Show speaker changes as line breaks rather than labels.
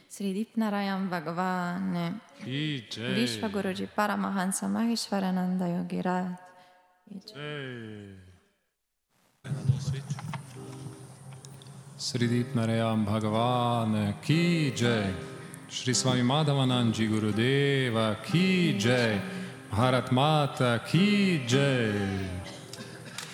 Sri Dipnarayam Bhagavan
Ki Jai.
Vishwaguruji Paramahansa Maheshwarananda Yogirat.
Sri Dipnarayam Bhagavan Ki Jai. Shri Swami Madhavananji Gurudeva Ki Jai. Bharat Mata Ki Jai.